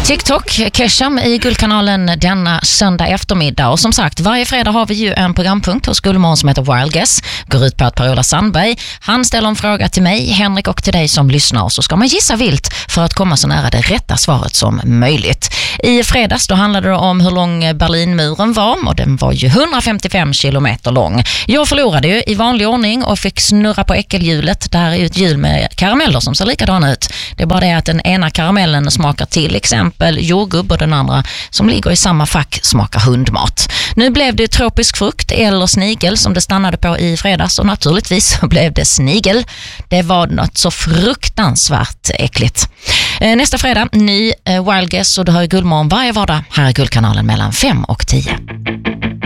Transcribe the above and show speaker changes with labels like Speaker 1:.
Speaker 1: TikTok, Kesham i Guldkanalen denna söndag eftermiddag. Och som sagt, varje fredag har vi ju en programpunkt hos Guldmorgon som heter Wild Guess. Går ut på att Per-Ola Sandberg, han ställer en fråga till mig, Henrik och till dig som lyssnar. Så ska man gissa vilt för att komma så nära det rätta svaret som möjligt. I fredags då handlade det om hur lång Berlinmuren var, och den var ju 155 kilometer lång. Jag förlorade ju i vanlig ordning och fick snurra på äckelhjulet. Det här är ju ett hjul med karameller som ser likadana ut. Det är bara det att den ena karamellen smakar till exempel jordgubb och den andra som ligger i samma fack smakar hundmat. Nu blev det tropisk frukt eller snigel som det stannade på i fredags, och naturligtvis så blev det snigel. Det var något så fruktansvärt äckligt. Nästa fredag, ny Wild Guess, och du hör Guldmorgon varje vardag här i Guldkanalen mellan 5 och 10.